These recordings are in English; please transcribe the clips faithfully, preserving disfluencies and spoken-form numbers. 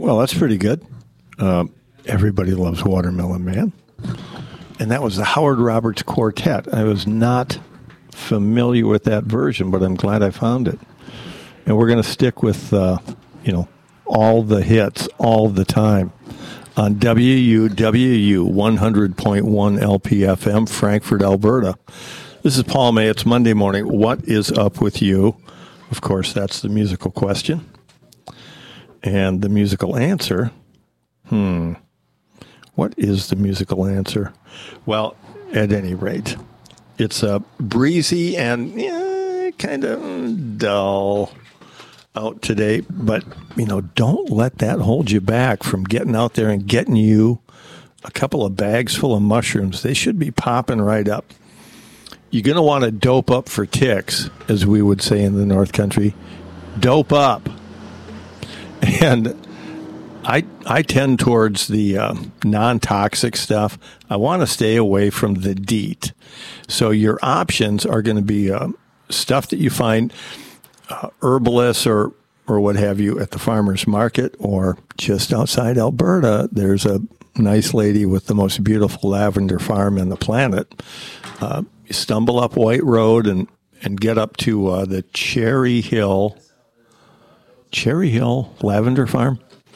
Well, that's pretty good. Uh, Everybody Loves Watermelon Man. And that was the Howard Roberts Quartet. I was not familiar with that version, but I'm glad I found it. And we're going to stick with, uh, you know, all the hits all the time on W U W U one hundred point one L P F M, Frankfort, Alberta. This is Paul May. It's Monday morning. What is up with you? Of course, that's the musical question. And the musical answer, hmm, what is the musical answer? Well, at any rate, it's a breezy and yeah, kind of dull out today. But, you know, don't let that hold you back from getting out there and getting you a couple of bags full of mushrooms. They should be popping right up. You're going to want to dope up for ticks, as we would say in the North Country. Dope up. And I I tend towards the uh, non-toxic stuff. I want to stay away from the DEET. So your options are going to be uh, stuff that you find uh, herbalists or or what have you at the farmer's market or just outside Alberta. There's a nice lady with the most beautiful lavender farm on the planet. Uh, you stumble up White Road and, and get up to uh, the Cherry Hill, Cherry Hill Lavender Farm.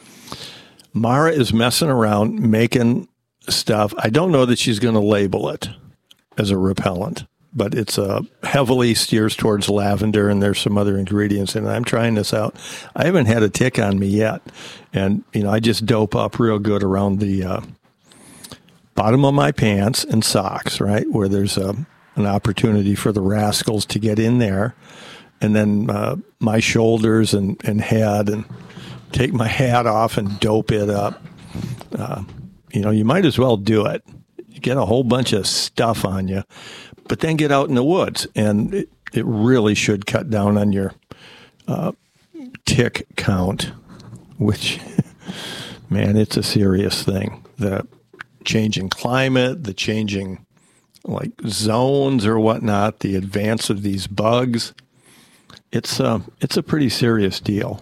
Mara is messing around making stuff. I don't know that she's going to label it as a repellent, but it's uh, heavily steers towards lavender, and there's some other ingredients in it. I'm trying this out. I haven't had a tick on me yet, and you know I just dope up real good around the uh, bottom of my pants and socks, right, where there's a, an opportunity for the rascals to get in there, and then uh, my shoulders and, and head and take my hat off and dope it up. Uh, you know, you might as well do it. You get a whole bunch of stuff on you, but then get out in the woods, and it, it really should cut down on your uh, tick count, which, man, it's a serious thing. The changing climate, the changing, like, zones or whatnot, the advance of these bugs, it's, uh, it's a pretty serious deal.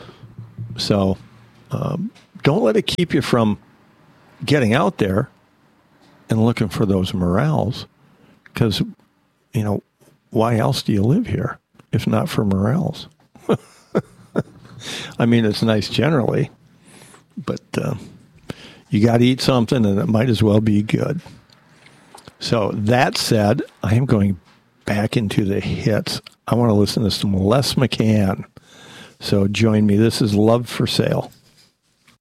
So um, don't let it keep you from getting out there and looking for those morels, because, you know, why else do you live here if not for morels? I mean, it's nice generally, but uh, you got to eat something, and it might as well be good. So that said, I am going back into the hits. I want to listen to some Les McCann. So join me. This is Love for Sale.